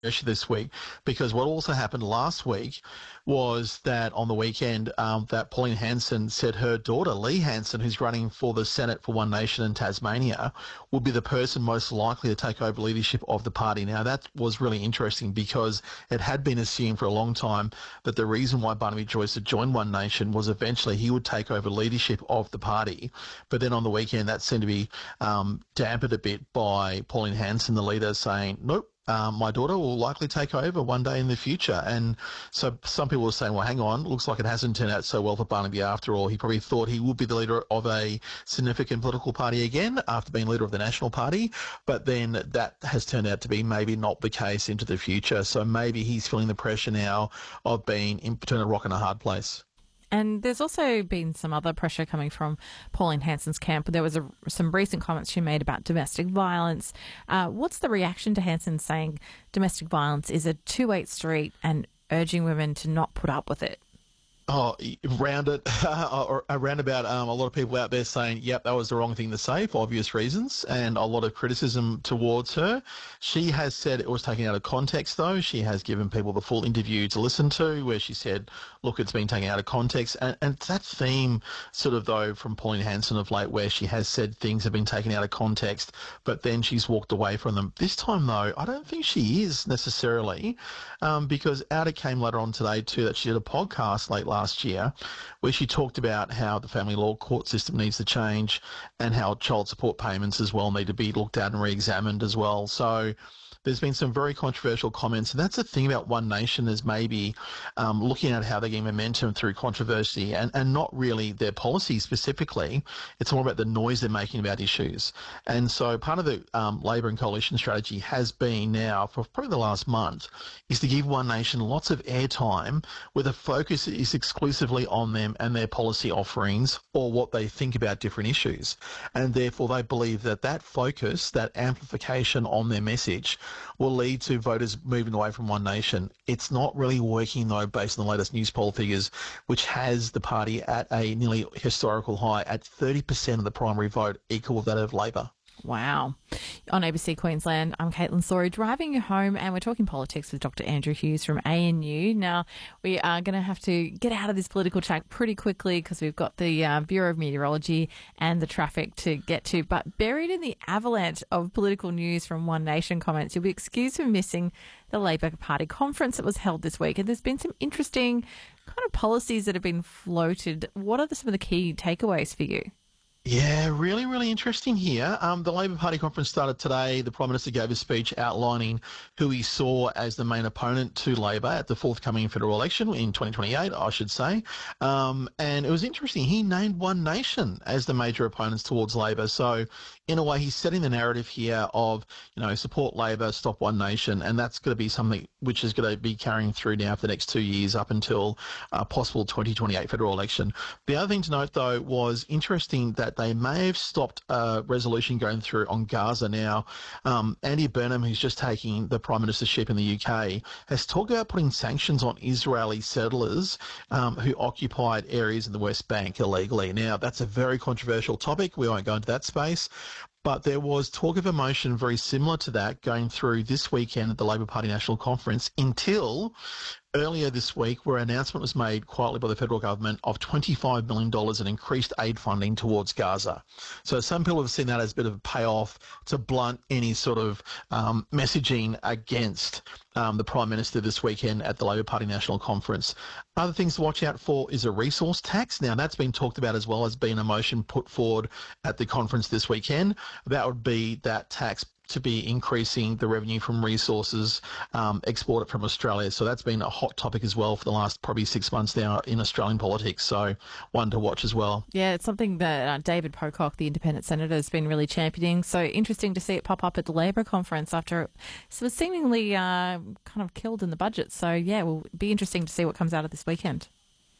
this week, because what also happened last week was that on the weekend that Pauline Hanson said her daughter, Lee Hanson, who's running for the Senate for One Nation in Tasmania, would be the person most likely to take over leadership of the party. Now, that was really interesting because it had been assumed for a long time that the reason why Barnaby Joyce had joined One Nation was eventually he would take over leadership of the party. But then on the weekend, that seemed to be dampened a bit by Pauline Hanson, the leader, saying, nope, my daughter will likely take over one day in the future. And so some people were saying, well, hang on, looks like it hasn't turned out so well for Barnaby after all. He probably thought he would be the leader of a significant political party again after being leader of the National Party. But then that has turned out to be maybe not the case into the future. So maybe he's feeling the pressure now of being in between a rock and a hard place. And there's also been some other pressure coming from Pauline Hanson's camp. There was some recent comments she made about domestic violence. What's the reaction to Hanson saying domestic violence is a two-way street and urging women to not put up with it? Oh, around it, or around about a lot of people out there saying, yep, that was the wrong thing to say for obvious reasons, and a lot of criticism towards her. She has said it was taken out of context, though. She has given people the full interview to listen to where she said, look, it's been taken out of context. And that theme sort of, though, from Pauline Hanson of late where she has said things have been taken out of context, but then she's walked away from them. This time, though, I don't think she is necessarily, because out it came later on today, too, that she did a podcast late last year where she talked about how the family law court system needs to change and how child support payments as well need to be looked at and re-examined as well. So there's been some very controversial comments, and that's the thing about One Nation is maybe looking at how they're getting momentum through controversy and not really their policy specifically. It's more about the noise they're making about issues. And so part of the Labor and coalition strategy has been now for probably the last month is to give One Nation lots of airtime where the focus is exclusively on them and their policy offerings or what they think about different issues. And therefore they believe that that focus, that amplification on their message will lead to voters moving away from One Nation. It's not really working, though, based on the latest news poll figures, which has the party at a nearly historical high at 30% of the primary vote, equal with that of Labor. Wow. On ABC Queensland, I'm Caitlin Story, driving you home, and we're talking politics with Dr. Andrew Hughes from ANU. Now, we are going to have to get out of this political chat pretty quickly because we've got the Bureau of Meteorology and the traffic to get to. But buried in the avalanche of political news from One Nation comments, you'll be excused for missing the Labor Party conference that was held this week. And there's been some interesting kind of policies that have been floated. What are some of the key takeaways for you? Yeah, really, really interesting here. The Labor Party conference started today. The Prime Minister gave a speech outlining who he saw as the main opponent to Labor at the forthcoming federal election in 2028, I should say. And it was interesting. He named One Nation as the major opponents towards Labor. So in a way, he's setting the narrative here of, support Labor, stop One Nation. And that's going to be something which is going to be carrying through now for the next 2 years up until a possible 2028 federal election. The other thing to note, though, was interesting that they may have stopped a resolution going through on Gaza now. Andy Burnham, who's just taking the Prime Ministership in the UK, has talked about putting sanctions on Israeli settlers who occupied areas in the West Bank illegally. Now, that's a very controversial topic. We won't go into that space. But there was talk of a motion very similar to that going through this weekend at the Labor Party National Conference until earlier this week where an announcement was made quietly by the federal government of $25 million in increased aid funding towards Gaza. So some people have seen that as a bit of a payoff to blunt any sort of messaging against the Prime Minister this weekend at the Labor Party National Conference. Other things to watch out for is a resource tax. Now, that's been talked about as well as being a motion put forward at the conference this weekend. That would be that tax to be increasing the revenue from resources exported from Australia. So that's been a hot topic as well for the last probably 6 months now in Australian politics. So one to watch as well. Yeah, it's something that David Pocock, the independent senator, has been really championing. So interesting to see it pop up at the Labor conference after it was seemingly kind of killed in the budget. So yeah, it will be interesting to see what comes out of this weekend.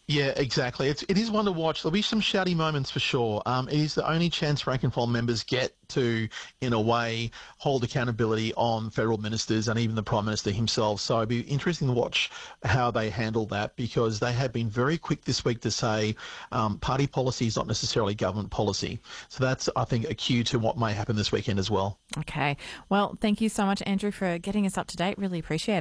Yeah, exactly. It is one to watch. There'll be some shouty moments for sure. It is the only chance rank and file members get to, in a way, hold accountability on federal ministers and even the Prime Minister himself. So it'd be interesting to watch how they handle that, because they have been very quick this week to say party policy is not necessarily government policy. So that's, I think, a cue to what may happen this weekend as well. Okay. Well, thank you so much, Andrew, for getting us up to date. Really appreciate it.